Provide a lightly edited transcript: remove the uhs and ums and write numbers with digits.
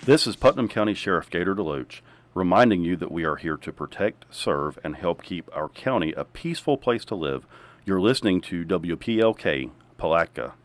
This is Putnam County Sheriff Gator DeLoach reminding you that we are here to protect, serve, and help keep our county a peaceful place to live. You're listening to WPLK Palatka.